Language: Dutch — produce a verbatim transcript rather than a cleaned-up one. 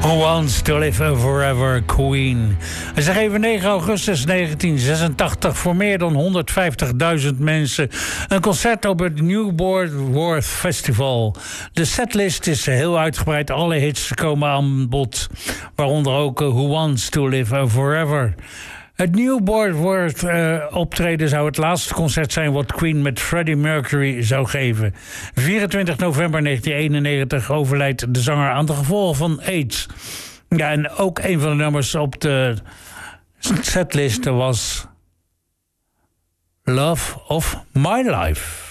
Who Wants to Live Forever, Queen. En ze geven negen augustus negentien zesentachtig voor meer dan honderdvijftigduizend mensen een concert op het Newport Worth Festival. De setlist is heel uitgebreid, alle hits komen aan bod, waaronder ook Who Wants to Live Forever. Het Newport Worth uh, optreden zou het laatste concert zijn wat Queen met Freddie Mercury zou geven. vierentwintig november negentien eenennegentig overlijdt de zanger aan de gevolgen van AIDS. Ja, en ook een van de nummers op de setlist was Love of My Life.